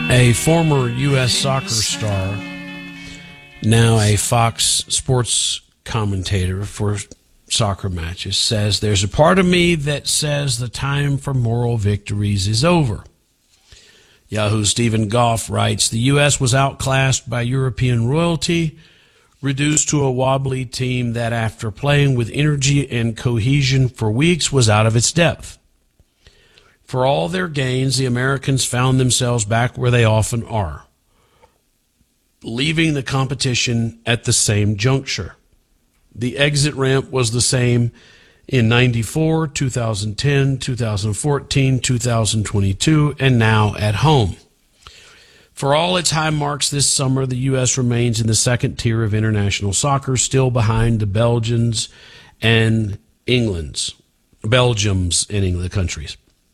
A former U.S. soccer star, now a Fox Sports commentator for soccer matches, says, "There's a part of me that says the time for moral victories is over." Yahoo's Stephen Goff writes, "The U.S. was outclassed by European royalty, reduced to a wobbly team that, after playing with energy and cohesion for weeks, was out of its depth. For all their gains, the Americans found themselves back where they often are, leaving the competition at the same juncture. The exit ramp was the same in 94, 2010, 2014, 2022, and now at home. For all its high marks this summer, the U.S. remains in the second tier of international soccer, still behind the Belgians and England's. Belgium's and England countries.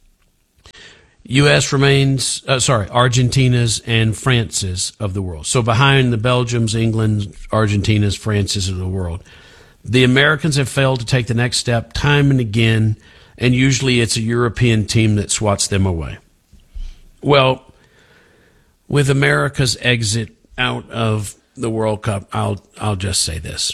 U.S. remains, Argentina's and France's of the world. So behind the Belgiums, England, Argentina's, France's of the world. The Americans have failed to take the next step time and again, and usually it's a European team that swats them away." Well, with America's exit out of the World Cup, I'll just say this.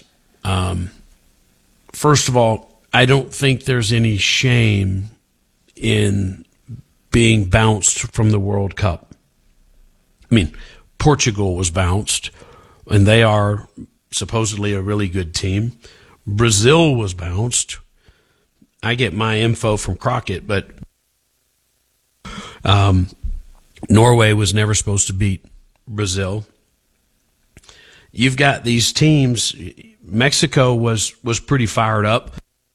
First of all, I don't think there's any shame in being bounced from the World Cup. I mean, Portugal was bounced, and they are supposedly a really good team. Brazil was bounced. I get my info from Crockett, but Norway was never supposed to beat Brazil. You've got these teams. Mexico was pretty fired up.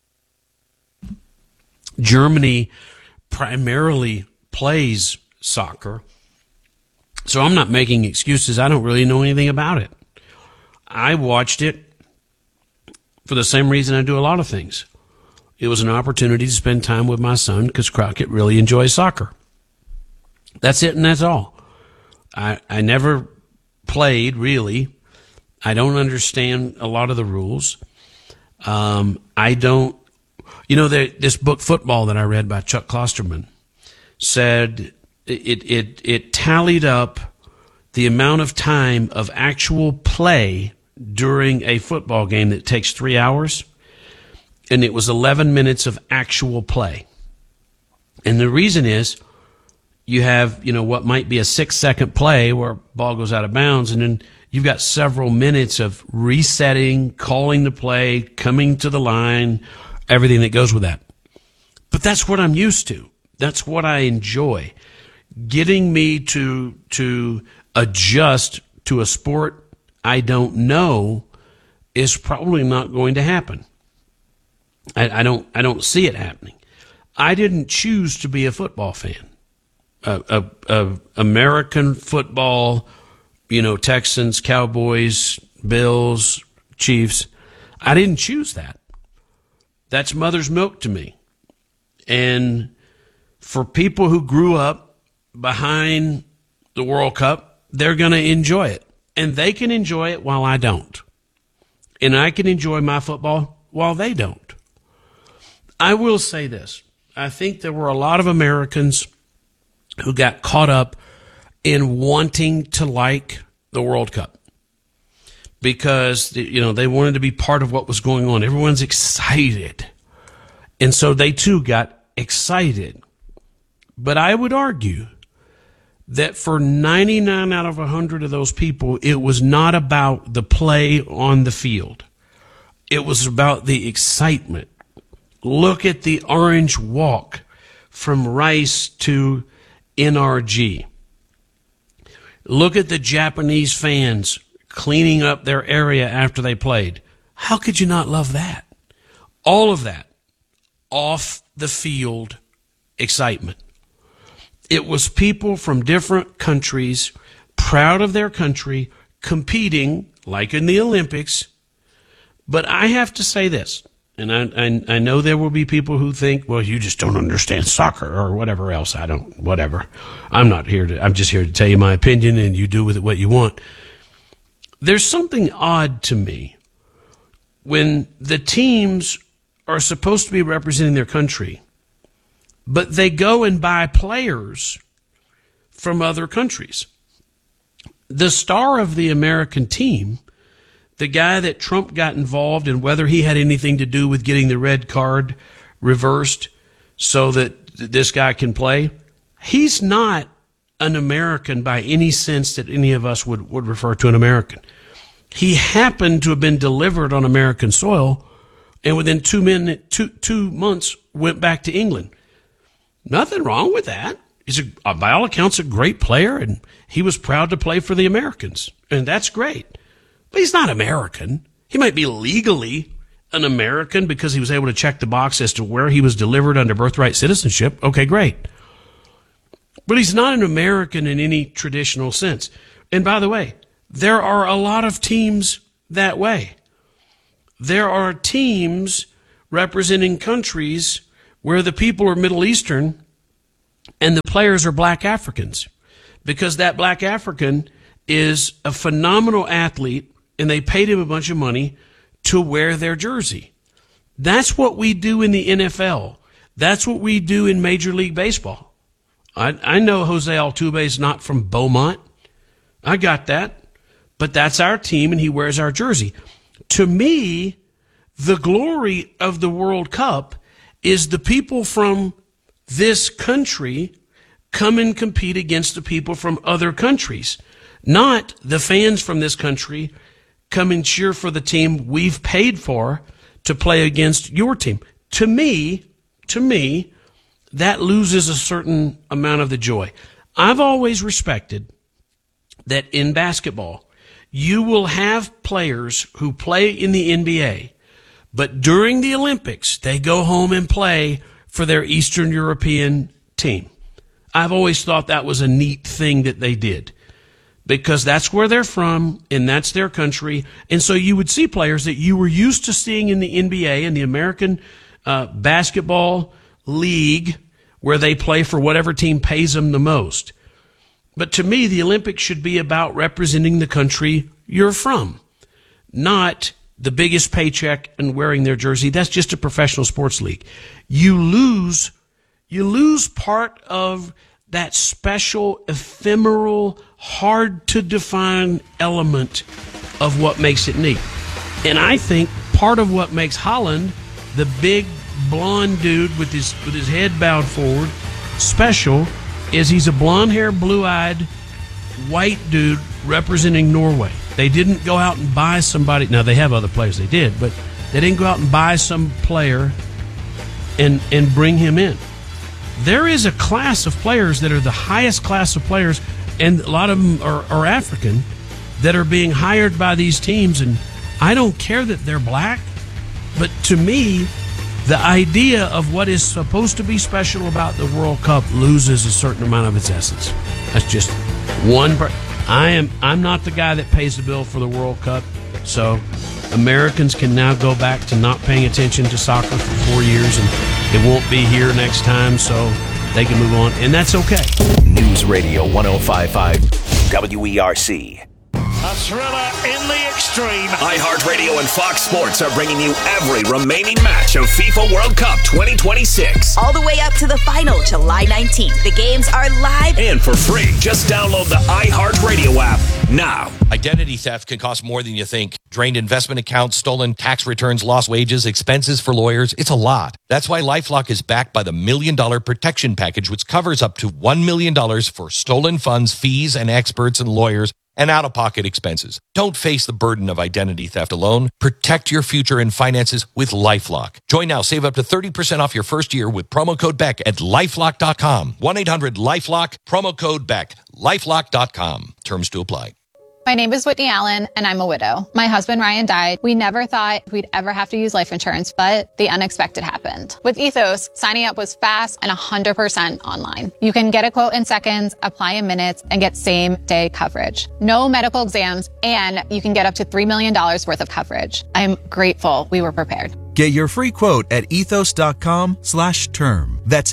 Germany primarily plays soccer. So I'm not making excuses. I don't really know anything about it. I watched it for the same reason I do a lot of things. It was an opportunity to spend time with my son because Crockett really enjoys soccer. That's it, and that's all. I never played, really. I don't understand a lot of the rules. I don't. You know, this book, Football, that I read by Chuck Klosterman, said it tallied up the amount of time of actual play during a football game that takes 3 hours, and it was 11 minutes of actual play. And the reason is you have, what might be a 6-second play where ball goes out of bounds, and then you've got several minutes of resetting, calling the play, coming to the line, everything that goes with that. But that's what I'm used to. That's what I enjoy. Getting me to adjust to a sport I don't know is probably not going to happen. I don't see it happening. I didn't choose to be a football fan. American football, Texans, Cowboys, Bills, Chiefs. I didn't choose that. That's mother's milk to me. And for people who grew up behind the World Cup, they're going to enjoy it. And they can enjoy it while I don't. And I can enjoy my football while they don't. I will say this. I think there were a lot of Americans who got caught up in wanting to like the World Cup because, they wanted to be part of what was going on. Everyone's excited. And so they too got excited. But I would argue that for 99 out of 100 of those people, it was not about the play on the field. It was about the excitement. Look at the orange walk from Rice to NRG. Look at the Japanese fans cleaning up their area after they played. How could you not love that? All of that off the field excitement. It was people from different countries, proud of their country, competing like in the Olympics. But I have to say this, and I know there will be people who think, well, you just don't understand soccer or whatever else. Whatever. I'm just here to tell you my opinion, and you do with it what you want. There's something odd to me when the teams are supposed to be representing their country, but they go and buy players from other countries. the star of the American team, the guy that Trump got involved in, whether he had anything to do with getting the red card reversed so that this guy can play, he's not an American by any sense that any of us would refer to an American. He happened to have been delivered on American soil, and within 2 months went back to England. Nothing wrong with that. He's, by all accounts, a great player, and he was proud to play for the Americans, and that's great. But he's not American. He might be legally an American because he was able to check the box as to where he was delivered under birthright citizenship. Okay, great. But he's not an American in any traditional sense. And by the way, there are a lot of teams that way. There are teams representing countries where the people are Middle Eastern and the players are black Africans, because that black African is a phenomenal athlete and they paid him a bunch of money to wear their jersey. That's what we do in the NFL. That's what we do in Major League Baseball. I know Jose Altuve is not from Beaumont. I got that. But that's our team, and he wears our jersey. To me, the glory of the World Cup is the people from this country come and compete against the people from other countries, not the fans from this country come and cheer for the team we've paid for to play against your team. To me, that loses a certain amount of the joy. I've always respected that in basketball, you will have players who play in the NBA, but during the Olympics, they go home and play for their Eastern European team. I've always thought that was a neat thing that they did, because that's where they're from and that's their country. And so you would see players that you were used to seeing in the NBA and the American Basketball League, where they play for whatever team pays them the most. But to me, the Olympics should be about representing the country you're from, not the biggest paycheck and wearing their jersey. That's just a professional sports league. You lose part of that special, ephemeral, hard to define element of what makes it neat. And I think part of what makes Haaland, the big blonde dude with his head bowed forward, special, is he's a blonde-haired, blue-eyed, white dude representing Norway. They didn't go out and buy somebody. Now, they have other players they did, but they didn't go out and buy some player and bring him in. There is a class of players that are the highest class of players, and a lot of them are African, that are being hired by these teams. And I don't care that they're black, but to me, the idea of what is supposed to be special about the World Cup loses a certain amount of its essence. That's just one. I'm not the guy that pays the bill for the World Cup, so Americans can now go back to not paying attention to soccer for 4 years, and it won't be here next time, so they can move on, and that's okay. News Radio 105.5 WERC. A thriller in the extreme. iHeartRadio and Fox Sports are bringing you every remaining match of FIFA World Cup 2026. All the way up to the final, July 19th. The games are live and for free. Just download the iHeartRadio app now. Identity theft can cost more than you think. Drained investment accounts, stolen tax returns, lost wages, expenses for lawyers. It's a lot. That's why LifeLock is backed by the $1 Million Protection Package, which covers up to $1 million for stolen funds, fees, and experts and lawyers, and out-of-pocket expenses. Don't face the burden of identity theft alone. Protect your future and finances with LifeLock. Join now. Save up to 30% off your first year with promo code BECK at LifeLock.com. 1-800-LifeLock, promo code BECK. LifeLock.com. Terms to apply. My name is Whitney Allen, and I'm a widow. My husband, Ryan, died. We never thought we'd ever have to use life insurance, but the unexpected happened. With Ethos, signing up was fast and 100% online. You can get a quote in seconds, apply in minutes, and get same-day coverage. No medical exams, and you can get up to $3 million worth of coverage. I'm grateful we were prepared. Get your free quote at ethos.com/term. That's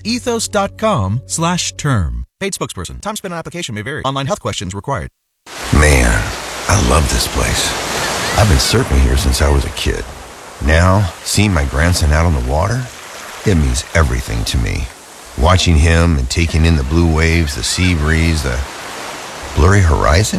ethos.com/term. Paid spokesperson. Time spent on application may vary. Online health questions required. Man, I love this place. I've been surfing here since I was a kid. Now, seeing my grandson out on the water, it means everything to me. Watching him and taking in the blue waves, the sea breeze, the blurry horizon,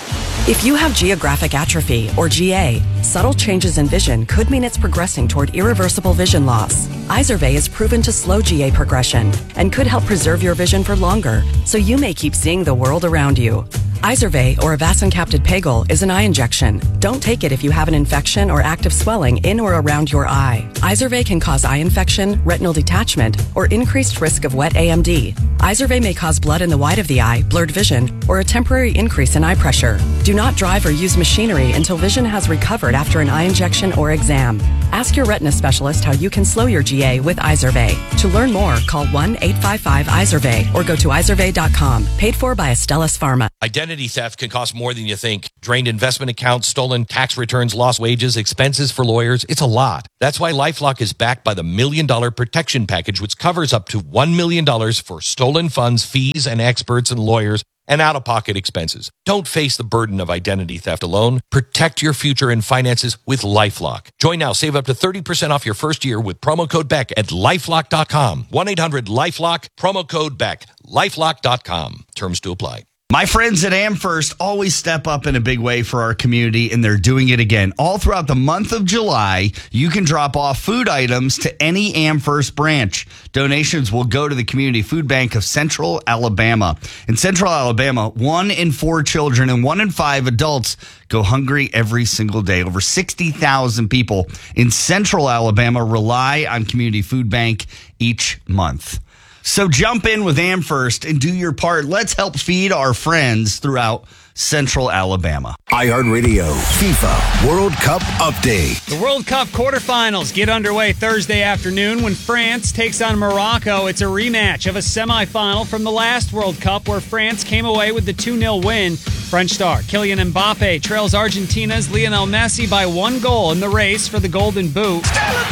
If you have geographic atrophy, or GA, subtle changes in vision could mean it's progressing toward irreversible vision loss. Izervay is proven to slow GA progression and could help preserve your vision for longer, so you may keep seeing the world around you. Izervay, or avacincaptad pegol, is an eye injection. Don't take it if you have an infection or active swelling in or around your eye. Izervay can cause eye infection, retinal detachment, or increased risk of wet AMD. Izervay may cause blood in the white of the eye, blurred vision, or a temporary increase in eye pressure. Do not drive or use machinery until vision has recovered after an eye injection or exam. Ask your retina specialist how you can slow your GA with Izervay. To learn more, call 1-855-IZERVAY or go to izervay.com. Paid for by Astellas Pharma. Identity theft can cost more than you think. Drained investment accounts, stolen tax returns, lost wages, expenses for lawyers. It's a lot. That's why LifeLock is backed by the $1 Million Protection Package, which covers up to $1 million for stolen funds, fees, and experts and lawyers, and out-of-pocket expenses. Don't face the burden of identity theft alone. Protect your future and finances with LifeLock. Join now. Save up to 30% off your first year with promo code BECK at LifeLock.com. 1-800-LifeLock, promo code BECK. LifeLock.com. Terms to apply. My friends at AmFirst always step up in a big way for our community, and they're doing it again. All throughout the month of July, you can drop off food items to any AmFirst branch. Donations will go to the Community Food Bank of Central Alabama. In Central Alabama, 1 in 4 children and 1 in 5 adults go hungry every single day. Over 60,000 people in Central Alabama rely on Community Food Bank each month. So jump in with AmFirst and do your part. Let's help feed our friends throughout Central Alabama. iHeartRadio FIFA World Cup update. The World Cup quarterfinals get underway Thursday afternoon when France takes on Morocco. It's a rematch of a semifinal from the last World Cup where France came away with the 2-0 win. French star Kylian Mbappe trails Argentina's Lionel Messi by 1 goal in the race for the Golden Boot.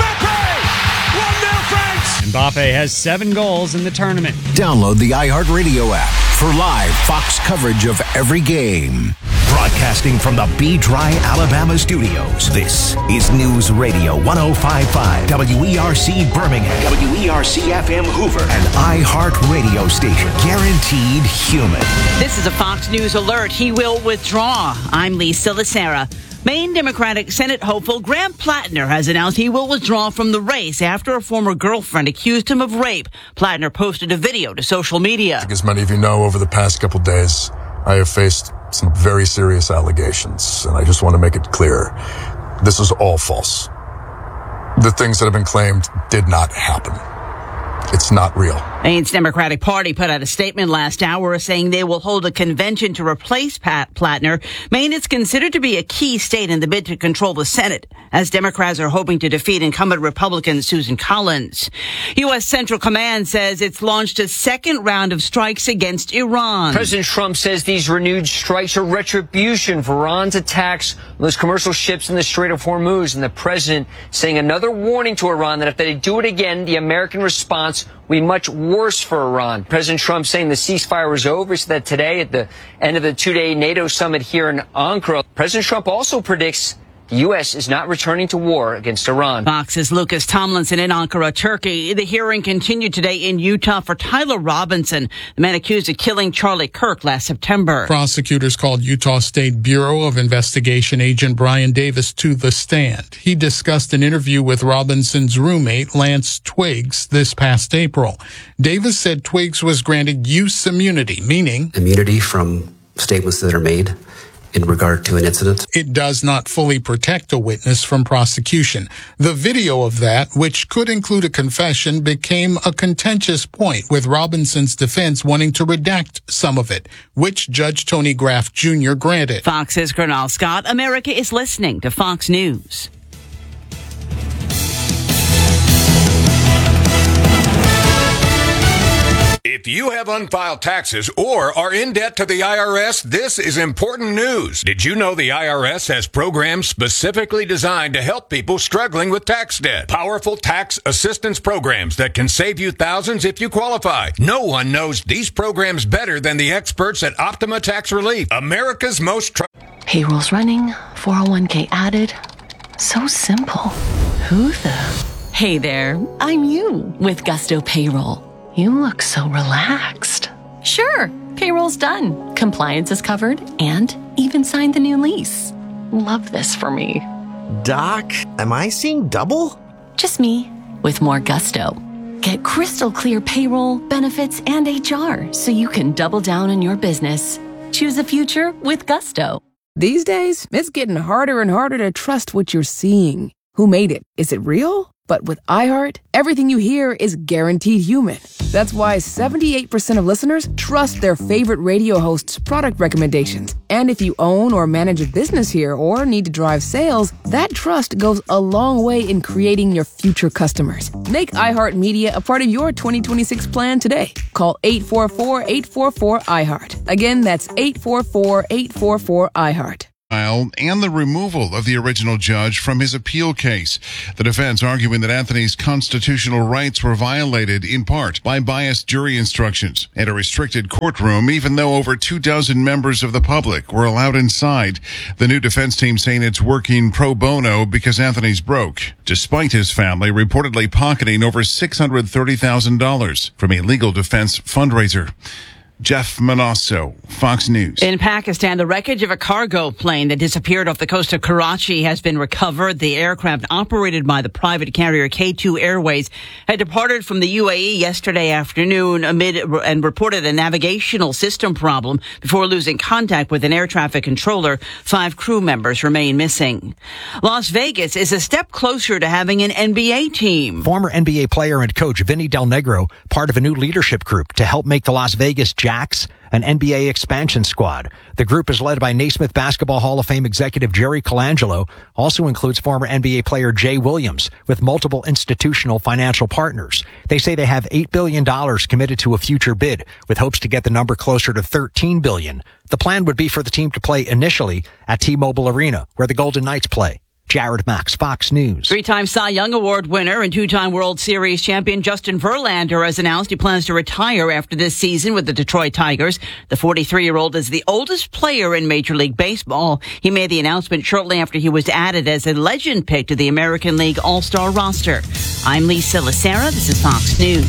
Mbappe has 7 goals in the tournament. Download the iHeartRadio app for live Fox coverage of every game. Broadcasting from the B-Dry Alabama studios, this is News Radio 105.5, WERC Birmingham, WERC-FM Hoover, and iHeartRadio station. Guaranteed human. This is a Fox News alert. He will withdraw. I'm Lisa Lacera. Maine Democratic Senate hopeful Graham Plattner has announced he will withdraw from the race after a former girlfriend accused him of rape. Plattner posted a video to social media. As many of you know, over the past couple days, I have faced some very serious allegations, and I just want to make it clear, this is all false. The things that have been claimed did not happen. It's not real. Maine's Democratic Party put out a statement last hour saying they will hold a convention to replace Plattner. Maine is considered to be a key state in the bid to control the Senate, as Democrats are hoping to defeat incumbent Republican Susan Collins. U.S. Central Command says it's launched a second round of strikes against Iran. President Trump says these renewed strikes are retribution for Iran's attacks on those commercial ships in the Strait of Hormuz, and the president saying another warning to Iran that if they do it again, the American response will be much worse for Iran. President Trump saying the ceasefire was over. He said that today at the end of the 2-day NATO summit here in Ankara. President Trump also predicts the U.S. is not returning to war against Iran. Fox's Lucas Tomlinson in Ankara, Turkey. The hearing continued today in Utah for Tyler Robinson, the man accused of killing Charlie Kirk last September. Prosecutors called Utah State Bureau of Investigation agent Brian Davis to the stand. He discussed an interview with Robinson's roommate, Lance Twiggs, this past April. Davis said Twiggs was granted use immunity, meaning immunity from statements that are made in regard to an incident. It does not fully protect a witness from prosecution. The video of that, which could include a confession, became a contentious point, with Robinson's defense wanting to redact some of it, which Judge Tony Graff Jr. granted. Fox's Gernal Scott. America is listening to Fox News. If you have unfiled taxes or are in debt to the IRS, this is important news. Did you know the IRS has programs specifically designed to help people struggling with tax debt? Powerful tax assistance programs that can save you thousands if you qualify. No one knows these programs better than the experts at Optima Tax Relief, America's most Payroll's running, 401k added. So simple. Who the? Hey there, I'm you with Gusto Payroll. You look so relaxed. Sure, Payroll's done, compliance is covered, and even signed the new lease. Love this for me. Doc, am I seeing double? Just me, with more gusto. Get crystal clear payroll, benefits, and HR so you can double down on your business. Choose a future with gusto. These days, it's getting harder and harder to trust what you're seeing. Who made it? Is it real? But with iHeart, everything you hear is guaranteed human. That's why 78% of listeners trust their favorite radio hosts' product recommendations. And if you own or manage a business here or need to drive sales, that trust goes a long way in creating your future customers. Make iHeartMedia a part of your 2026 plan today. Call 844-844-iHeart. Again, that's 844-844-iHeart. And the removal of the original judge from his appeal case. The defense arguing that Anthony's constitutional rights were violated in part by biased jury instructions and a restricted courtroom, even though over 24 members of the public were allowed inside. The new defense team saying it's working pro bono because Anthony's broke, despite his family reportedly pocketing over $630,000 from a legal defense fundraiser. Jeff Manasso, Fox News. In Pakistan, the wreckage of a cargo plane that disappeared off the coast of Karachi has been recovered. The aircraft, operated by the private carrier K2 Airways, had departed from the UAE yesterday afternoon and reported a navigational system problem before losing contact with an air traffic controller. 5 crew members remain missing. Las Vegas is a step closer to having an NBA team. Former NBA player and coach Vinny Del Negro, part of a new leadership group to help make the Las Vegas Jacks an NBA expansion squad. The group is led by Naismith Basketball Hall of Fame executive Jerry Colangelo, also includes former NBA player Jay Williams, with multiple institutional financial partners. They say they have $8 billion committed to a future bid, with hopes to get the number closer to $13 billion. The plan would be for the team to play initially at T-Mobile Arena, where the Golden Knights play. Jared Max, Fox News. 3-time Cy Young Award winner and 2-time World Series champion Justin Verlander has announced he plans to retire after this season with the Detroit Tigers. The 43-year-old is the oldest player in Major League Baseball. He made the announcement shortly after he was added as a legend pick to the American League All-Star roster. I'm Lisa Lacera. This is Fox News.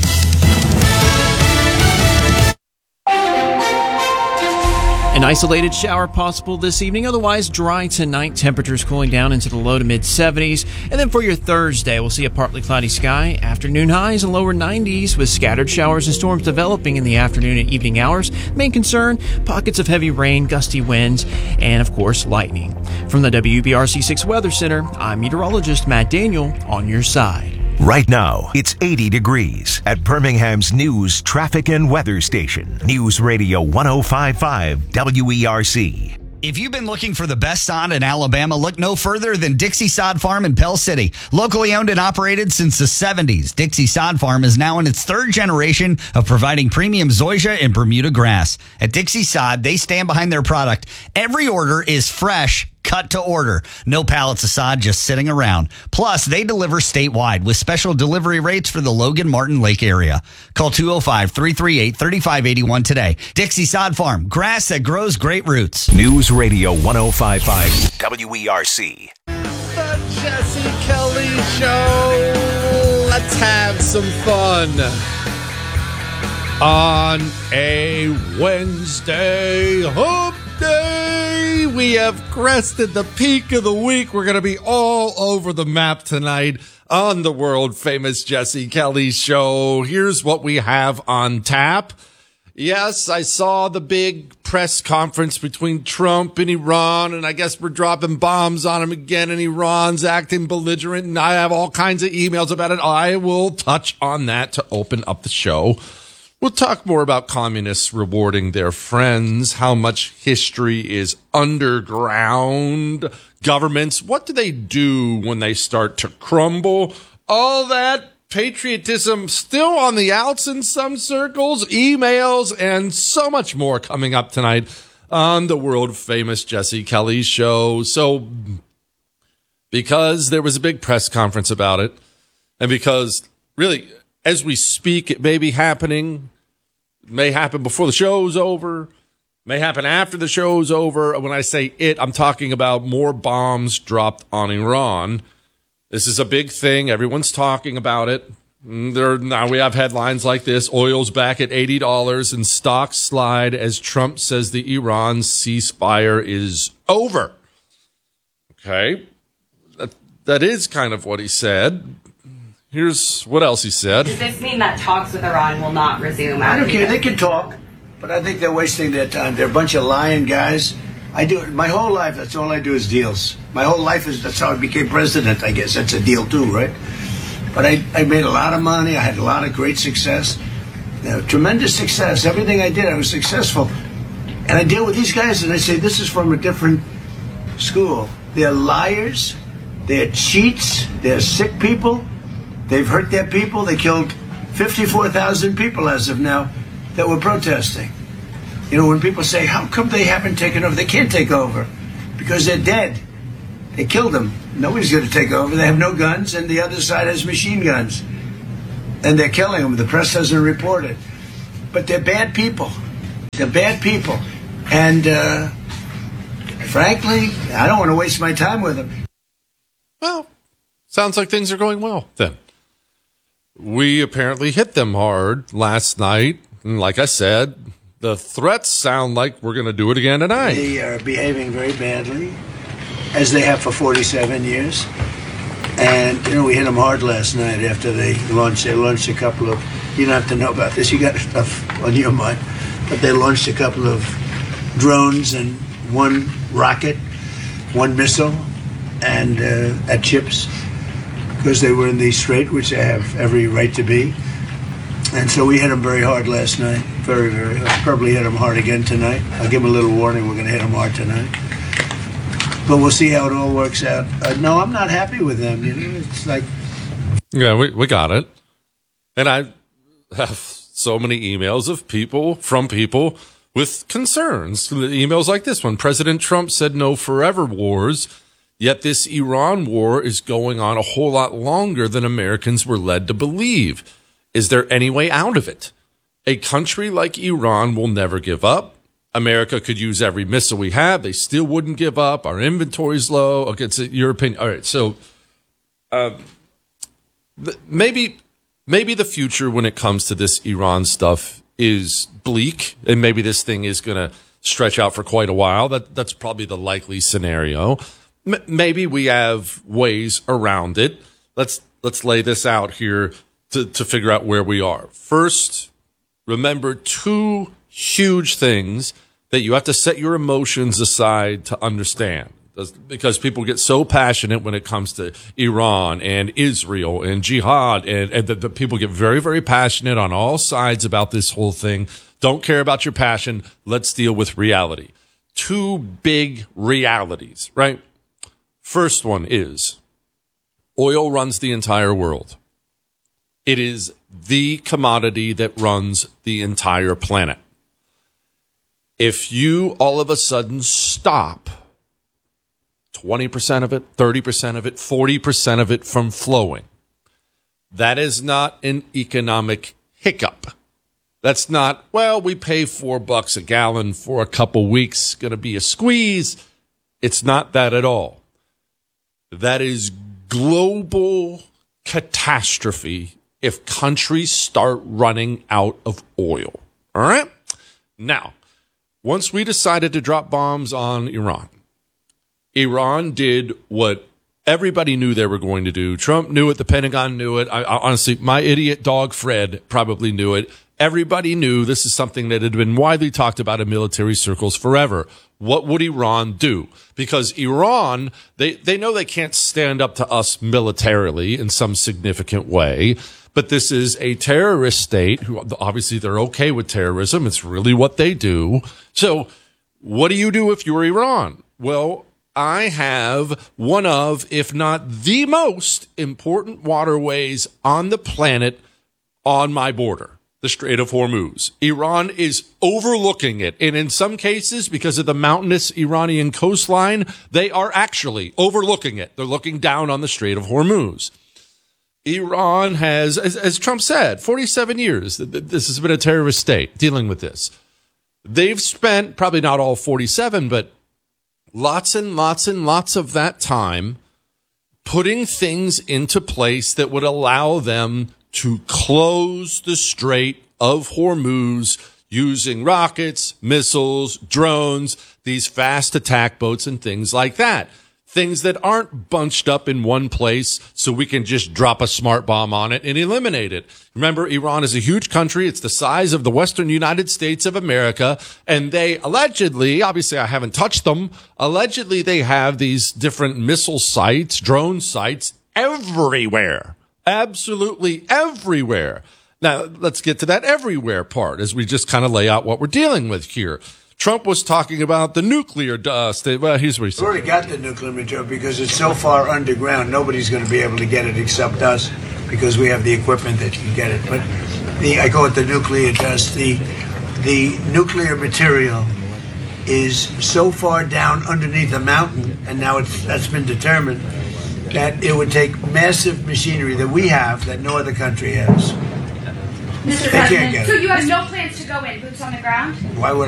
An isolated shower possible this evening, otherwise dry tonight. Temperatures cooling down into the low to mid 70s. And then for your Thursday, we'll see a partly cloudy sky, afternoon highs and lower 90s with scattered showers and storms developing in the afternoon and evening hours. Main concern, pockets of heavy rain, gusty winds, and of course, lightning. From the WBRC 6 Weather Center, I'm meteorologist Matt Daniel on your side. Right now, it's 80 degrees at Birmingham's news, traffic, and weather station. News Radio 105.5 WERC. If you've been looking for the best sod in Alabama, look no further than Dixie Sod Farm in Pell City. Locally owned and operated since the 70s, Dixie Sod Farm is now in its 3rd generation of providing premium zoysia and Bermuda grass. At Dixie Sod, they stand behind their product. Every order is fresh, cut to order. No pallets of sod just sitting around. Plus, they deliver statewide with special delivery rates for the Logan Martin Lake area. Call 205-338-3581 today. Dixie Sod Farm, grass that grows great roots. News Radio 105.5 WERC. The Jesse Kelly Show. Let's have some fun on a Wednesday hump day. We have crested the peak of the week. We're going to be all over the map tonight on the world famous Jesse Kelly Show. Here's what we have on tap. Yes, I saw the big press conference between Trump and Iran, and I guess we're dropping bombs on him again, and Iran's acting belligerent, and I have all kinds of emails about it. I will touch on that to open up the show. We'll talk more about communists rewarding their friends, how much history is underground, governments, what do they do when they start to crumble, all that. Patriotism still on the outs in some circles, emails, and so much more coming up tonight on the world famous Jesse Kelly Show. So, because there was a big press conference about it, and because really, as we speak, it may be happening, it may happen before the show's over, may happen after the show's over. When I say it, I'm talking about more bombs dropped on Iran. This is a big thing. Everyone's talking about it. Now we have headlines like this. Oil's back at $80 and stocks slide as Trump says the Iran ceasefire is over. Okay. That is kind of what he said. Here's what else he said. Does this mean that talks with Iran will not resume? I don't care. They can talk, but I think they're wasting their time. They're a bunch of lying guys. I do my whole life. That's all I do is deals. My whole life that's how I became president. I guess that's a deal too, right? But I made a lot of money. I had a lot of great success, tremendous success. Everything I did, I was successful. And I deal with these guys, and I say, this is from a different school. They're liars. They're cheats. They're sick people. They've hurt their people. They killed 54,000 people as of now that were protesting. You know, when people say, how come they haven't taken over? They can't take over because they're dead. They killed them. Nobody's going to take over. They have no guns, and the other side has machine guns. And they're killing them. The press doesn't report it. But they're bad people. They're bad people. And frankly, I don't want to waste my time with them. Well, sounds like things are going well then. We apparently hit them hard last night. And like I said, the threats sound like we're going to do it again tonight. They are behaving very badly, as they have for 47 years. And, you know, we hit them hard last night after they launched a couple of, you don't have to know about this, you got stuff on your mind, but they launched a couple of drones and one rocket, one missile, and at ships, because they were in the strait, which they have every right to be. And so we hit them very hard last night, very, very hard. Probably hit them hard again tonight. I'll give them a little warning, we're going to hit them hard tonight. But we'll see how it all works out. No, I'm not happy with them. You know, it's like... Yeah, we got it. And I have so many emails from people with concerns. Emails like this one. President Trump said no forever wars, yet this Iran war is going on a whole lot longer than Americans were led to believe. Is there any way out of it? A country like Iran will never give up. America could use every missile we have. They still wouldn't give up. Our inventory's low. Okay, it's your opinion. All right, so maybe the future when it comes to this Iran stuff is bleak, and maybe this thing is going to stretch out for quite a while. That's probably the likely scenario. Maybe we have ways around it. Let's lay this out here to figure out where we are. First, remember two huge things that you have to set your emotions aside to understand, because people get so passionate when it comes to Iran and Israel and jihad, and the people get very, very passionate on all sides about this whole thing. Don't care about your passion. Let's deal with reality. Two big realities, right? First one is oil runs the entire world. It is the commodity that runs the entire planet. If you all of a sudden stop 20% of it, 30% of it, 40% of it from flowing, that is not an economic hiccup. That's not, well, we pay $4 a gallon for a couple weeks, going to be a squeeze. It's not that at all. That is global catastrophe if countries start running out of oil. All right? Now, once we decided to drop bombs on Iran, Iran did what everybody knew they were going to do. Trump knew it. The Pentagon knew it. I honestly, my idiot dog Fred probably knew it. Everybody knew this is something that had been widely talked about in military circles forever. What would Iran do? Because Iran, they know they can't stand up to us militarily in some significant way. But this is a terrorist state who obviously they're okay with terrorism. It's really what they do. So what do you do if you're Iran? Well, I have one of, if not the most important waterways on the planet on my border, the Strait of Hormuz. Iran is overlooking it. And in some cases, because of the mountainous Iranian coastline, they are actually overlooking it. They're looking down on the Strait of Hormuz. Iran has, as Trump said, 47 years. This has been a terrorist state dealing with this. They've spent, probably not all 47, but lots and lots and lots of that time putting things into place that would allow them to close the Strait of Hormuz using rockets, missiles, drones, these fast attack boats and things like that. Things that aren't bunched up in one place so we can just drop a smart bomb on it and eliminate it. Remember, Iran is a huge country. It's the size of the western United States of America. And they allegedly, obviously I haven't touched them, allegedly they have these different missile sites, drone sites everywhere. Absolutely everywhere. Now, let's get to that everywhere part as we just kind of lay out what we're dealing with here. Trump was talking about the nuclear dust. Well, here's what he said. We've already got the nuclear material because it's so far underground, nobody's going to be able to get it except us because we have the equipment that can get it. But I call it the nuclear dust. The nuclear material is so far down underneath a mountain, and now that's been determined, that it would take massive machinery that we have that no other country has. Mr. President, so you have no plans to go in, boots on the ground? Why would